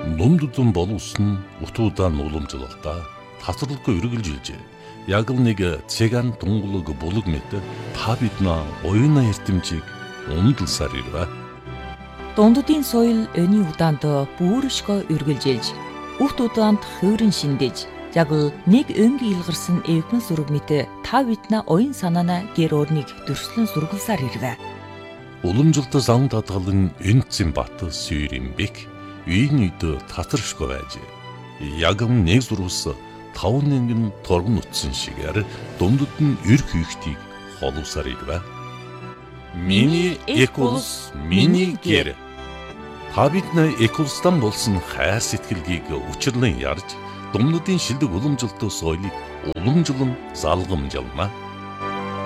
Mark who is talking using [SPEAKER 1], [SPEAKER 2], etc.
[SPEAKER 1] Номдудун болуулсан утуудан уламжлалтаа тасралгүй үргэлжилжээ. Яг л нэг цэган тунгалаг булаг мэт та бидна оюуна эрдэмжийг умдалсаар ирвэ.
[SPEAKER 2] Дундудын соёл өний удаанд бүршгөө үргэлжилж, үхт удаанд хөөрөн шиндэж, яг л нэг өнгийн илгарсан эвгэн сүрэг мэт та бидна оюун санаана гэр орныг дөрслөн сургалсаар ирвэ.
[SPEAKER 1] Уламжлалт зам татгалан энцэн бат сүйрэмбек үйн үйд татаршгүй байж. Яг нэг зурвас 5,000 торгон утсан шигээр дундад нь эр хийхтийг холуусаар ирвэ. Миний эколс, миний гэр. Та бидний эколстан болсон хайр сэтгэлгийг учирлан ярьж, дундадын шилдэг уламжлалт соёлыг уламжлан залгамжлана.